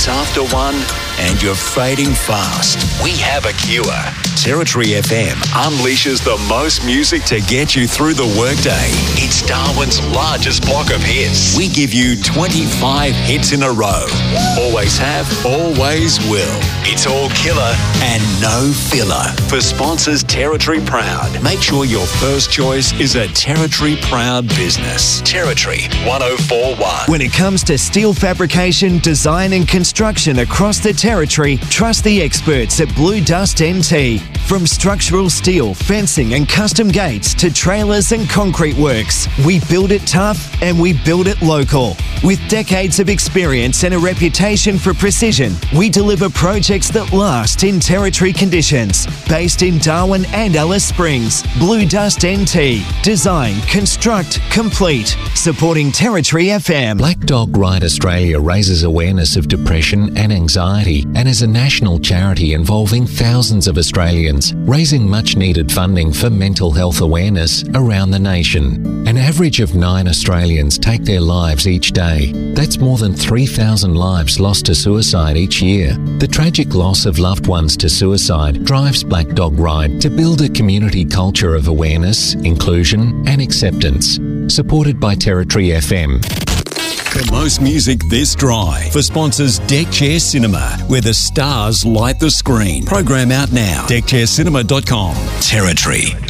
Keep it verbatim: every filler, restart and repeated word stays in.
after one and you're fading fast. We have a cure. Territory F M unleashes the most music to get you through the workday. It's Darwin's largest block of hits. We give you twenty-five hits in a row. Always have, always will. It's all killer and no filler. For sponsors Territory Proud, make sure your first choice is a Territory Proud business. Territory one oh four one. When it comes to steel fabrication, design and construction across the Territory, trust the experts at Blue Dust N T. From structural steel, fencing and custom gates to trailers and concrete works, we build it tough and we build it local. With decades of experience and a reputation for precision, we deliver projects that last in Territory conditions. Based in Darwin and Alice Springs, Blue Dust N T. Design, construct, complete. Supporting Territory F M. Black Dog Ride Australia raises awareness of depression and anxiety and is a national charity involving thousands of Australians, raising much needed funding for mental health awareness around the nation. An average of nine Australians take their lives each day. That's more than three thousand lives lost to suicide each year. The tragic loss of loved ones to suicide drives Black Dog Ride to build a community culture of awareness, inclusion and acceptance. Supported by Territory F M. The most music this dry. For sponsors Deck Chair Cinema, where the stars light the screen. Program out now. deck chair cinema dot com. Territory.